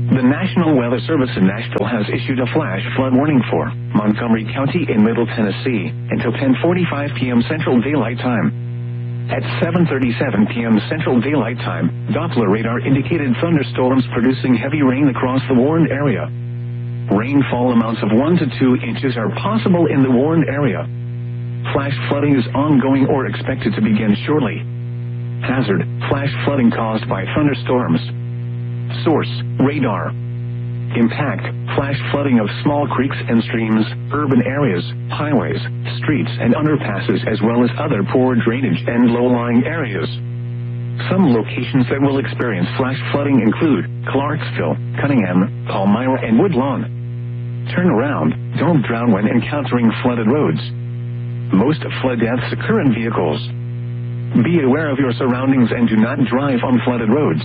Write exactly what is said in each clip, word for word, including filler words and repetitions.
The National Weather Service in Nashville has issued a flash flood warning for Montgomery County in Middle Tennessee until ten forty-five p.m. Central Daylight Time. At seven thirty-seven p.m. Central Daylight Time, Doppler radar indicated thunderstorms producing heavy rain across the warned area. Rainfall amounts of one to two inches are possible in the warned area. Flash flooding is ongoing or expected to begin shortly. Hazard: flash flooding caused by thunderstorms. Source: radar. Impact: flash flooding of small creeks and streams, urban areas, highways, streets and underpasses, as well as other poor drainage and low-lying areas. Some locations that will experience flash flooding include Clarksville, Cunningham, Palmyra and Woodlawn. Turn around, don't drown when encountering flooded roads. Most flood deaths occur in vehicles. Be aware of your surroundings and do not drive on flooded roads.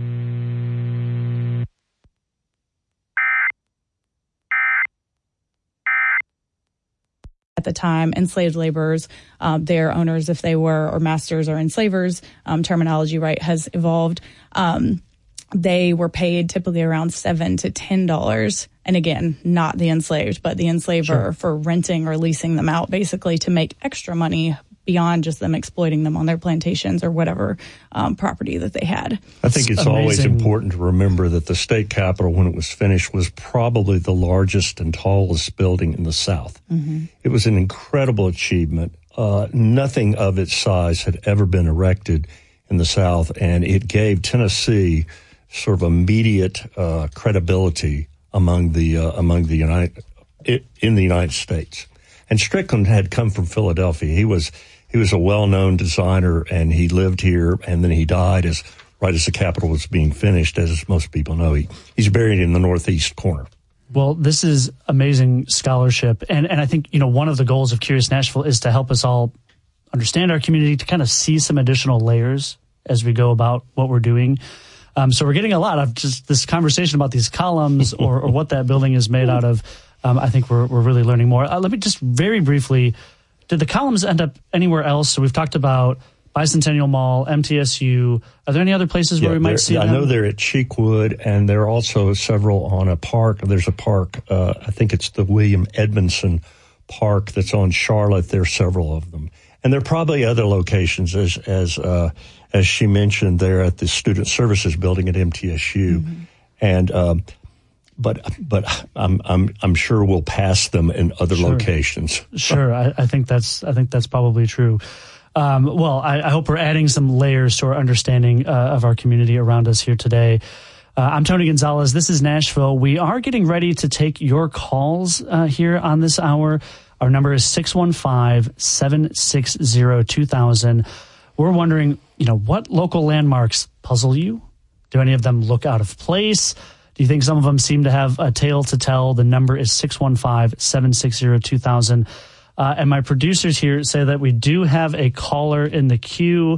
At the time, enslaved laborers, um, their owners, if they were, or masters or enslavers, um, terminology, right, has evolved. Um, they were paid typically around seven to ten dollars, and again, not the enslaved, but the enslaver sure. for renting or leasing them out, basically to make extra money beyond just them exploiting them on their plantations or whatever um, property that they had. I think it's, it's always important to remember that the state capitol, when it was finished, was probably the largest and tallest building in the South. Mm-hmm. It was an incredible achievement. Uh, nothing of its size had ever been erected in the South, and it gave Tennessee sort of immediate uh, credibility among the uh, among the United in the United States. And Strickland had come from Philadelphia. He was He was a well-known designer, and he lived here, and then he died as right as the Capitol was being finished, as most people know. He, he's buried in the northeast corner. Well, this is amazing scholarship, and, and I think, you know, one of the goals of Curious Nashville is to help us all understand our community, to kind of see some additional layers as we go about what we're doing. Um, so we're getting a lot of just this conversation about these columns or, or what that building is made out of. Um, I think we're, we're really learning more. Uh, let me just very briefly... Did the columns end up anywhere else? So we've talked about Bicentennial Mall, M T S U. Are there any other places yeah, where we might see them? I know they're at Cheekwood, and there are also several on a park. There's a park, uh, I think it's the William Edmondson Park that's on Charlotte. There are several of them. And there are probably other locations, as as uh, as she mentioned, there at the Student Services Building at M T S U. Mm-hmm. And um, But but I'm I'm I'm sure we'll pass them in other sure. locations. Sure, I, I think that's I think that's probably true. Um, well, I, I hope we're adding some layers to our understanding uh, of our community around us here today. Uh, I'm Tony Gonzalez. This is Nashville. We are getting ready to take your calls uh, here on this hour. Our number is six one five, seven six zero, two thousand. We're wondering, you know, what local landmarks puzzle you? Do any of them look out of place? Do you think some of them seem to have a tale to tell? The number is six one five, seven six zero, two thousand. Uh, and my producers here say that we do have a caller in the queue.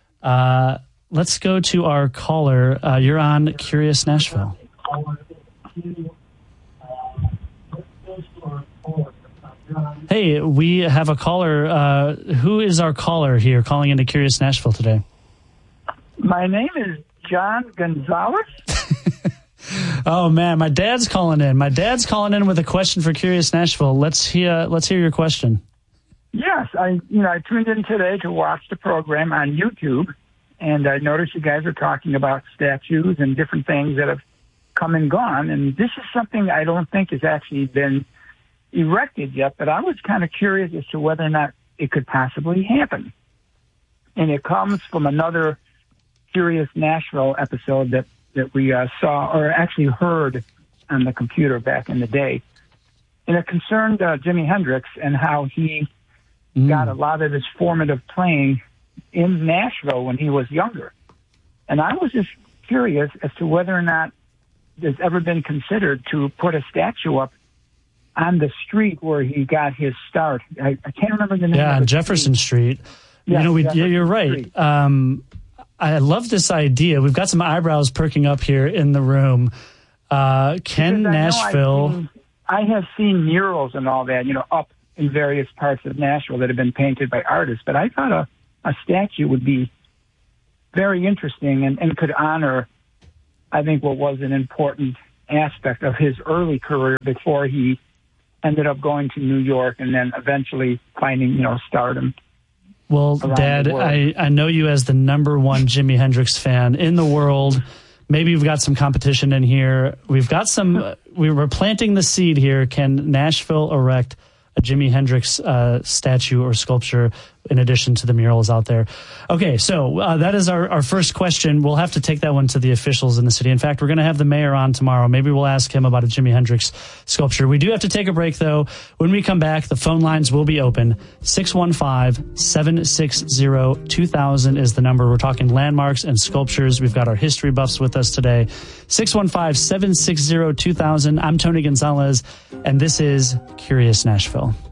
Uh, let's go to our caller. Uh, you're on Curious Nashville. Hey, we have a caller. Uh, who is our caller here calling into Curious Nashville today? My name is John Gonzalez. Oh man, my dad's calling in. My dad's calling in with a question for Curious Nashville. Let's hear. Let's hear your question. Yes, I you know I tuned in today to watch the program on YouTube, and I noticed you guys are talking about statues and different things that have come and gone. And this is something I don't think has actually been erected yet, but I was kind of curious as to whether or not it could possibly happen. And it comes from another Curious Nashville episode that. that we uh, saw or actually heard on the computer back in the day. And it concerned uh, Jimi Hendrix and how he mm. got a lot of his formative playing in Nashville when he was younger. And I was just curious as to whether or not there's ever been considered to put a statue up on the street where he got his start. I, I can't remember the name yeah, of it. Jefferson Street. Yes, you know, we, yeah, you're right. Um, I love this idea. We've got some eyebrows perking up here in the room. Uh, can Nashville... Seen, I have seen murals and all that, you know, up in various parts of Nashville that have been painted by artists, but I thought a, a statue would be very interesting and, and could honor, I think, what was an important aspect of his early career before he ended up going to New York and then eventually finding, you know, stardom. Well, Dad, I, I know you as the number one Jimi Hendrix fan in the world. Maybe we've got some competition in here. We've got some, we were planting the seed here. Can Nashville erect a Jimi Hendrix uh, statue or sculpture in addition to the murals out there? Okay, so uh, that is our, our first question. We'll have to take that one to the officials in the city. In fact, we're going to have the mayor on tomorrow. Maybe we'll ask him about a Jimi Hendrix sculpture. We do have to take a break, though. When we come back, the phone lines will be open. six one five, seven six zero, two thousand is the number. We're talking landmarks and sculptures. We've got our history buffs with us today. six one five, seven six zero, two thousand. I'm Tony Gonzalez, and this is Curious Nashville.